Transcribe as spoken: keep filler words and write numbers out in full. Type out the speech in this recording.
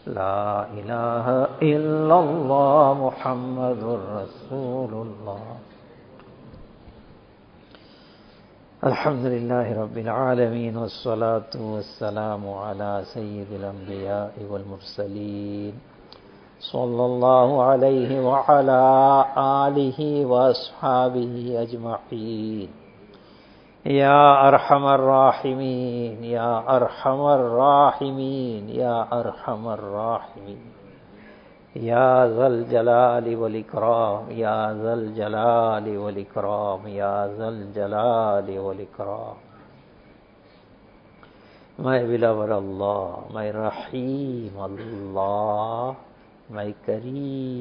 ला इलाहा इल्लल्लाह मुहम्मदुर रसूलुल्लाह। अल्हम्दुलिल्लाहि रब्बिल आलमीन वस्सलातु वस्सलामु अला सय्यिदिल अंबिया'i वल मुरसलीन सल्लल्लाहु अलैहि व अला आलिहि व अस्हाबिहि अजमईन। या अरहमर राहिमीन या अरहमर राहिमीन या अरहमर राहिमीन या ज़ल जलाली वल इकराम या ज़ल जलाली वल इकराम या ज़ल जलाली वल इकराम। मैं बिलावर अल्लाह, मैं रहीम अल्लाह, मैं करीम